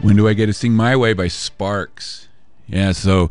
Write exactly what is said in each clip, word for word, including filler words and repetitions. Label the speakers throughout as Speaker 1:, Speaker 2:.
Speaker 1: When Do I Get to Sing My Way by Sparks. Yeah, so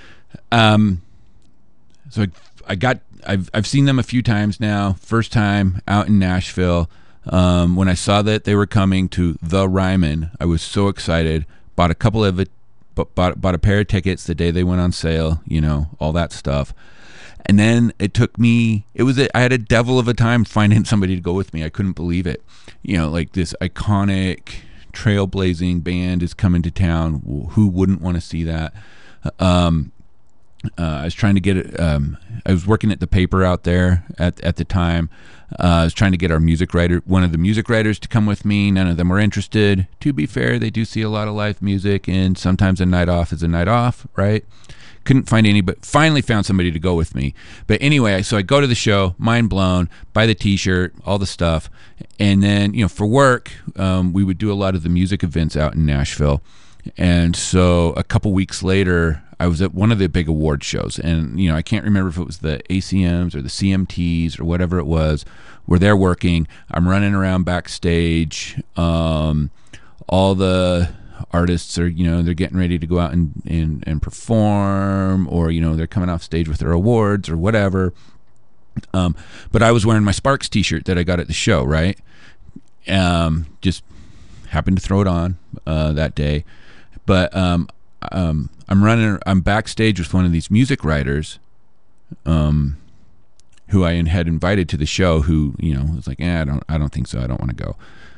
Speaker 1: um so I, I got I've I've seen them a few times now. First time out in Nashville. Um when I saw that they were coming to the Ryman, I was so excited. Bought a couple of it bought bought a pair of tickets the day they went on sale, you know, all that stuff. And then it took me, it was, a, I had a devil of a time finding somebody to go with me. I couldn't believe it. You know, like this iconic trailblazing band is coming to town. Who wouldn't want to see that? Um, uh, I was trying to get it. Um, I was working at the paper out there at, at the time. Uh, I was trying to get our music writer, one of the music writers to come with me. None of them were interested. To be fair, they do see a lot of live music, and sometimes a night off is a night off, right? Couldn't find any, but finally found somebody to go with me. But anyway, so I go to the show, mind blown, buy the t-shirt, all the stuff. And then, you know, for work, um, we would do a lot of the music events out in Nashville. And so a couple weeks later, I was at one of the big award shows. And, you know, I can't remember if it was the A C Ms or the C M Ts or whatever it was, where they're working. I'm running around backstage. Um, all the artists are, you know, they're getting ready to go out and, and, and perform, or, you know, they're coming off stage with their awards or whatever. Um, but I was wearing my Sparks t-shirt that I got at the show, right? Um, just happened to throw it on uh, that day. But um, um, I'm running, I'm backstage with one of these music writers um, who I had invited to the show, who, you know, was like, eh, I don't, I don't think so. I don't want to go.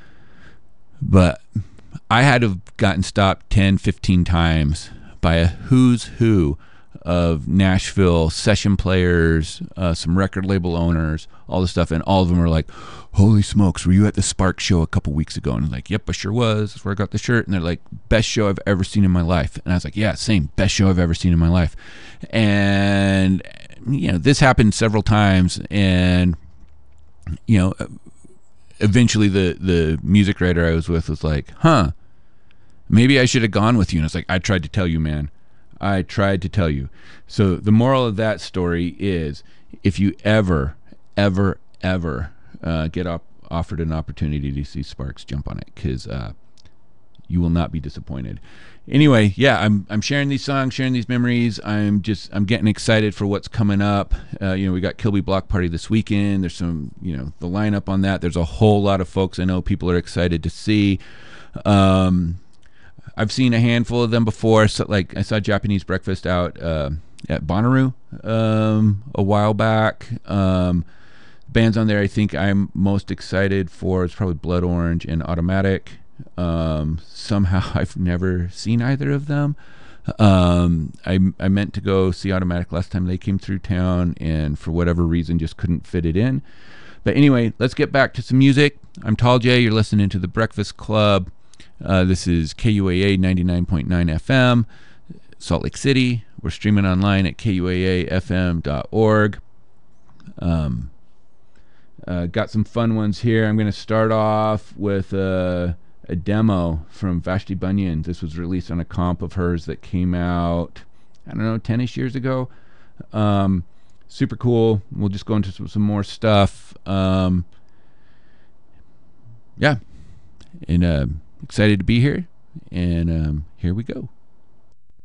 Speaker 1: But I had to have gotten stopped ten, fifteen times by a who's who of Nashville session players, uh, some record label owners, all this stuff. And all of them were like, holy smokes, were you at the Sparks show a couple weeks ago? And I was like, yep, I sure was. That's where I got the shirt. And they're like, best show I've ever seen in my life. And I was like, yeah, same, best show I've ever seen in my life. And, you know, this happened several times. And, you know, eventually the, the music writer I was with was like, huh, maybe I should have gone with you. And it's like, I tried to tell you, man. I tried to tell you. So the moral of that story is, if you ever, ever, ever uh, get up, offered an opportunity to see Sparks, jump on it, because uh, you will not be disappointed. Anyway, yeah, I'm I'm sharing these songs, sharing these memories. I'm just I'm getting excited for what's coming up. Uh, you know, we got Kilby Block Party this weekend. There's some, you know, the lineup on that. There's a whole lot of folks I know people are excited to see. Um, I've seen a handful of them before. So, like, I saw Japanese Breakfast out uh, at Bonnaroo um, a while back. Um, bands on there I think I'm most excited for is probably Blood Orange and Automatic. Um, somehow I've never seen either of them. Um, I, I meant to go see Automatic last time they came through town, and for whatever reason just couldn't fit it in. But anyway, let's get back to some music. I'm Tall J. You're listening to The Breakfast Club. Uh, this is K U A A ninety-nine point nine F M, Salt Lake City. We're streaming online at K U A A F M dot org. Um, uh, got some fun ones here. I'm going to start off with uh, a demo from Vashti Bunyan. This was released on a comp of hers that came out, I don't know, ten-ish years ago. Um, super cool. We'll just go into some, some more stuff. Um, yeah. And uh, excited to be here. And um, here we go.